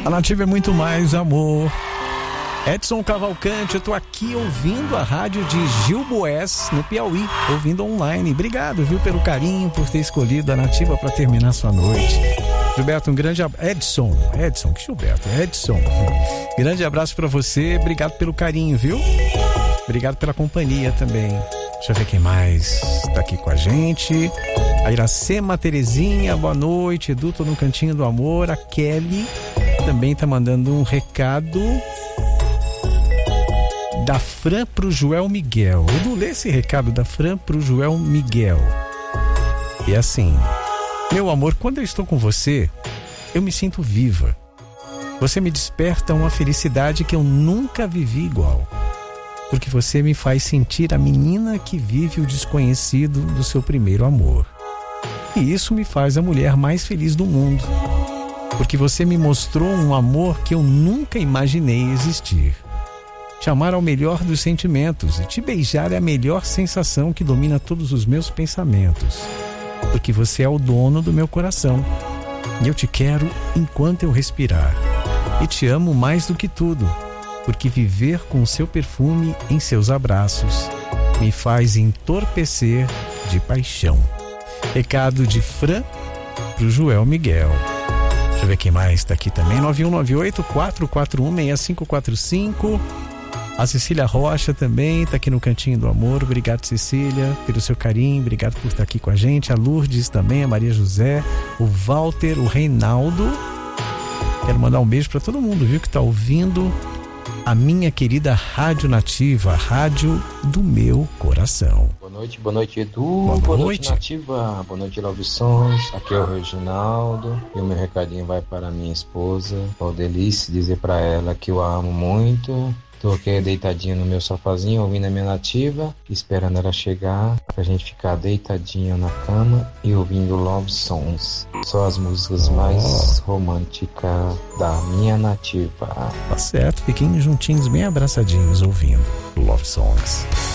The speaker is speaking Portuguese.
A Nativa é muito mais amor. Edson Cavalcante, eu tô aqui ouvindo a rádio de Gil Boés, no Piauí, ouvindo online. Obrigado, viu, pelo carinho, por ter escolhido a Nativa para terminar sua noite. Gilberto, um grande abraço. Edson, que Gilberto? Edson. Grande abraço para você, obrigado pelo carinho, viu? Obrigado pela companhia também. Deixa eu ver quem mais tá aqui com a gente. A Iracema Terezinha, boa noite. Edu, tô no Cantinho do Amor. A Kelly também tá mandando um recado da Fran pro Joel Miguel. Edu, lê esse recado da Fran pro Joel Miguel. E assim: meu amor, quando eu estou com você, eu me sinto viva. Você me desperta uma felicidade que eu nunca vivi igual. Porque você me faz sentir a menina que vive o desconhecido do seu primeiro amor. E isso me faz a mulher mais feliz do mundo. Porque você me mostrou um amor que eu nunca imaginei existir. Te amar é o melhor dos sentimentos e te beijar é a melhor sensação que domina todos os meus pensamentos. Porque você é o dono do meu coração. E eu te quero enquanto eu respirar. E te amo mais do que tudo. Porque viver com o seu perfume em seus abraços me faz entorpecer de paixão. Recado de Fran pro Joel Miguel. Deixa eu ver quem mais está aqui também. 9198-441-6545. A Cecília Rocha também está aqui no Cantinho do Amor. Obrigado, Cecília, pelo seu carinho. Obrigado por estar aqui com a gente. A Lourdes também, a Maria José, o Walter, o Reinaldo. Quero mandar um beijo para todo mundo, viu, que está ouvindo a minha querida Rádio Nativa, a rádio do meu coração. Boa noite, Edu. Boa noite, Nativa. Boa noite, Love Songs. Aqui é o Reginaldo. E o meu recadinho vai para minha esposa, Valdelice, dizer para ela que eu a amo muito. Tô aqui deitadinho no meu sofazinho, ouvindo a minha Nativa, esperando ela chegar, pra gente ficar deitadinho na cama e ouvindo Love Songs. Só as músicas mais românticas da minha Nativa. Tá certo, fiquem juntinhos, bem abraçadinhos, ouvindo Love Songs.